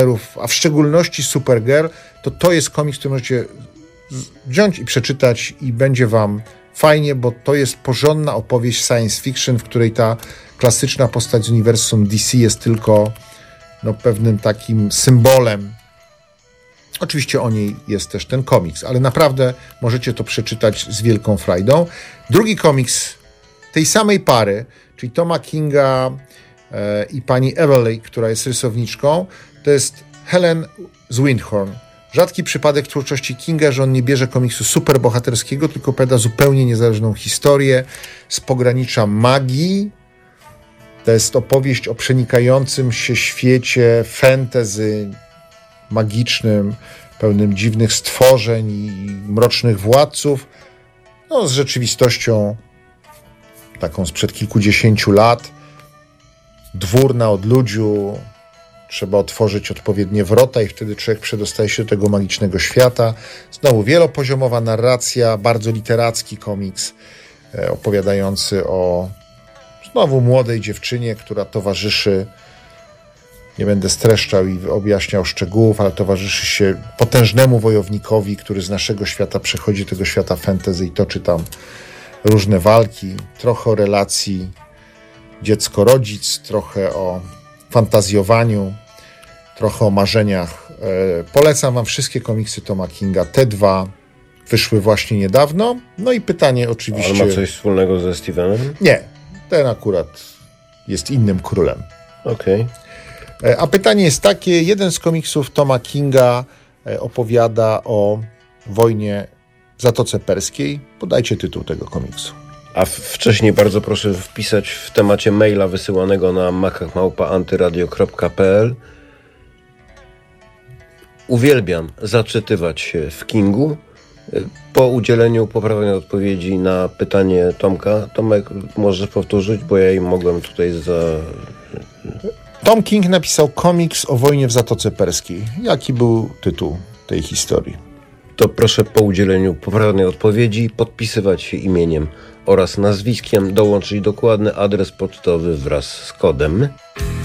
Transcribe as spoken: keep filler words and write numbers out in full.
a w szczególności Supergirl, to to jest komiks, który możecie wziąć i przeczytać i będzie wam fajnie, bo to jest porządna opowieść science fiction, w której ta klasyczna postać z uniwersum D C jest tylko no, pewnym takim symbolem. Oczywiście o niej jest też ten komiks, ale naprawdę możecie to przeczytać z wielką frajdą. Drugi komiks tej samej pary, czyli Toma Kinga e, i pani Everly, która jest rysowniczką, to jest Helen z Windhorn. Rzadki przypadek twórczości Kinga, że on nie bierze komiksu superbohaterskiego, tylko opowiada zupełnie niezależną historię z pogranicza magii. To jest opowieść o przenikającym się świecie fantasy magicznym, pełnym dziwnych stworzeń i mrocznych władców, no z rzeczywistością taką sprzed kilkudziesięciu lat. Dwór na odludziu, trzeba otworzyć odpowiednie wrota i wtedy człowiek przedostaje się do tego magicznego świata. Znowu wielopoziomowa narracja, bardzo literacki komiks e, opowiadający o znowu młodej dziewczynie, która towarzyszy, nie będę streszczał i objaśniał szczegółów, ale towarzyszy się potężnemu wojownikowi, który z naszego świata przechodzi do tego świata fantasy i toczy tam różne walki. Trochę o relacji dziecko-rodzic, trochę o fantazjowaniu, trochę o marzeniach. E, polecam wam wszystkie komiksy Toma Kinga. Te dwa wyszły właśnie niedawno. No i pytanie oczywiście... Ale ma coś wspólnego ze Stevenem? Nie. Ten akurat jest innym królem. Okej. Okay. A pytanie jest takie, jeden z komiksów Toma Kinga opowiada o wojnie w Zatoce Perskiej. Podajcie tytuł tego komiksu. A w, wcześniej bardzo proszę wpisać w temacie maila wysyłanego na makach małpa antyradio kropka p l. Uwielbiam zaczytywać się w Kingu. Po udzieleniu poprawnej odpowiedzi na pytanie Tomka, Tomek, możesz powtórzyć, bo ja im mogłem tutaj za... Tom King napisał komiks o wojnie w Zatoce Perskiej. Jaki był tytuł tej historii? To proszę po udzieleniu poprawnej odpowiedzi podpisywać się imieniem oraz nazwiskiem, dołączyć dokładny adres pocztowy wraz z kodem.